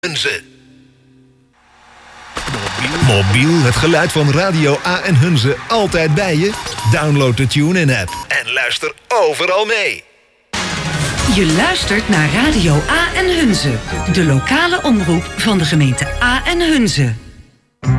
Hunze. Mobiel, het geluid van Radio A en Hunze altijd bij je? Download de TuneIn-app en luister overal mee. Je luistert naar Radio A en Hunze, de lokale omroep van de gemeente A en Hunze.